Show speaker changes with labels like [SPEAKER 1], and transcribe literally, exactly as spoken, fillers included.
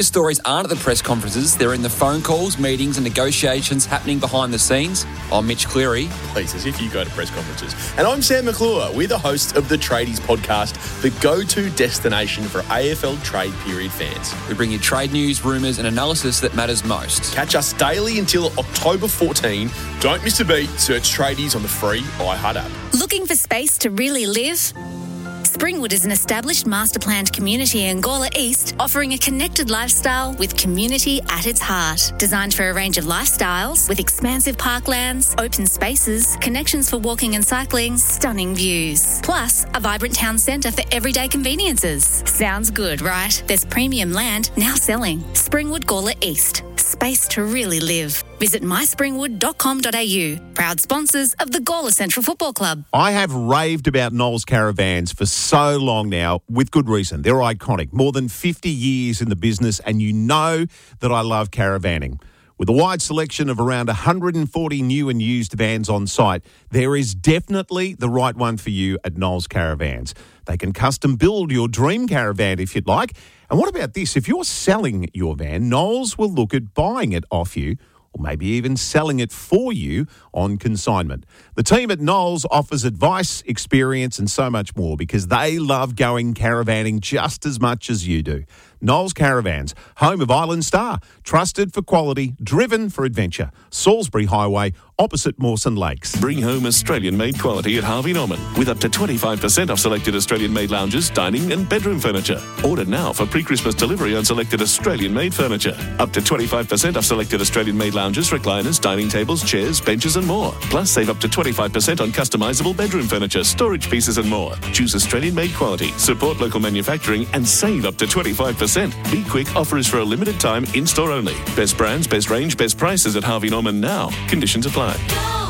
[SPEAKER 1] The stories aren't at the press conferences, they're in the phone calls, meetings and negotiations happening behind the scenes. I'm Mitch Cleary.
[SPEAKER 2] Please, as if you go to press conferences. And I'm Sam McClure. We're the hosts of the Tradies podcast, the go-to destination for A F L trade period fans.
[SPEAKER 1] We bring you trade news, rumours and analysis that matters most.
[SPEAKER 2] Catch us daily until October fourteenth. Don't miss a beat. Search Tradies on the free iHeart app.
[SPEAKER 3] Looking for space to really live? Springwood is an established master-planned community in Gawler East, offering a connected lifestyle with community at its heart. Designed for a range of lifestyles, with expansive parklands, open spaces, connections for walking and cycling, stunning views. Plus, a vibrant town centre for everyday conveniences. Sounds good, right? There's premium land now selling. Springwood Gawler East. Space to really live. Visit my springwood dot com dot a u. Proud sponsors of the Gawler Central Football Club.
[SPEAKER 4] I have raved about Knowles Caravans for so long now, with good reason. They're iconic. More than fifty years in the business, and you know that I love caravanning. With a wide selection of around one hundred forty new and used vans on site, there is definitely the right one for you at Knowles Caravans. They can custom build your dream caravan if you'd like. And what about this? If you're selling your van, Knowles will look at buying it off you, or maybe even selling it for you on consignment. The team at Knowles offers advice, experience and so much more because they love going caravanning just as much as you do. Knowles Caravans, home of Island Star, trusted for quality, driven for adventure. Salisbury Highway, opposite Mawson Lakes.
[SPEAKER 5] Bring home Australian-made quality at Harvey Norman with up to twenty-five percent off selected Australian-made lounges, dining and bedroom furniture. Order now for pre-Christmas delivery on selected Australian-made furniture. Up to twenty-five percent off selected Australian-made lounges, recliners, dining tables, chairs, benches and more. Plus, save up to twenty-five percent on customisable bedroom furniture, storage pieces and more. Choose Australian-made quality, support local manufacturing and save up to twenty-five percent. Be quick, offer is for a limited time, in-store only. Best brands, best range, best prices at Harvey Norman now. Conditions apply.